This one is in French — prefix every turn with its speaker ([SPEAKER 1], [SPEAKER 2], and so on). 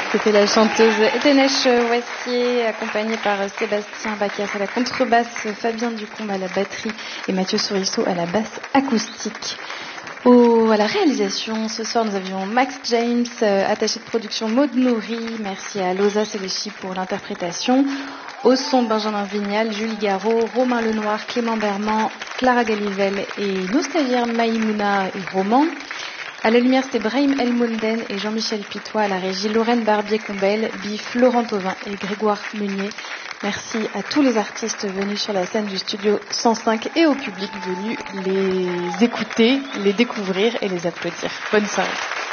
[SPEAKER 1] C'était la chanteuse Etenesh Wassier, accompagnée par Sébastien Baccasse à la contrebasse, Fabien Ducombe à la batterie et Mathieu Souriceau à la basse acoustique. À la réalisation, ce soir, nous avions Max James, attaché de production Maud Nourri. Merci à Loza Séléchi pour l'interprétation. Au son, Benjamin Vignal, Julie Garot, Romain Lenoir, Clément Berman, Clara Galivelle et nos stagiaires Maïmouna et Roman. À la lumière, c'était Brahim Elmounden et Jean-Michel Pitois. À la régie, Lorraine Barbier-Combel, Bif, Laurent Thauvin et Grégoire Meunier. Merci à tous les artistes venus sur la scène du studio 105 et au public venu les écouter, les découvrir et les applaudir. Bonne soirée.